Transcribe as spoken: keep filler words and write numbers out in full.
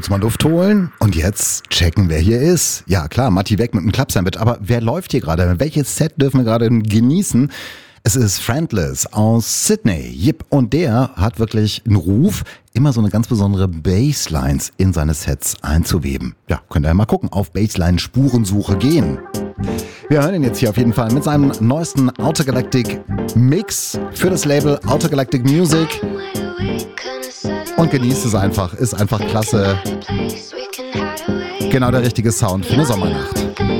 kurz mal Luft holen und jetzt checken, wer hier ist. Ja klar, Matti weg mit dem Club-Sandwich, aber wer läuft hier gerade? Welches Set dürfen wir gerade genießen? Es ist Friendless aus Sydney. Yep, und der hat wirklich einen Ruf, immer so eine ganz besondere Basslines in seine Sets einzuweben. Ja, könnt ihr ja mal gucken, auf Bassline-Spurensuche gehen. Wir hören ihn jetzt hier auf jeden Fall mit seinem neuesten Outer Galactic Mix für das Label Outer Galactic Music. Und genießt es einfach, ist einfach klasse. Genau der richtige Sound für eine Sommernacht.